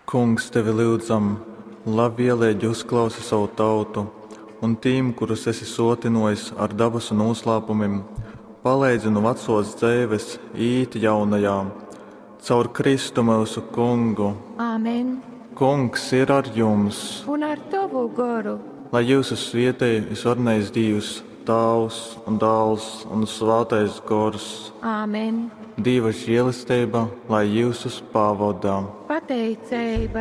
Kungs, tevi lūdzam, labvēlīgi uzklausi savu tautu, un tiem, kurus esi sotinojis ar dabas un noslēpumiem, palīdzi no vecos dzīves īt jaunajā, caur Kristu mūsu Kungu. Āmen. Kungs ir ar jums, Un ar tavu garu. lai jūsu svētī visvarnais Dievs, Tēvs un Dēls un Svētais Gars. Āmen. Dieva žēlastība, lai jūsus pavada. Pateicība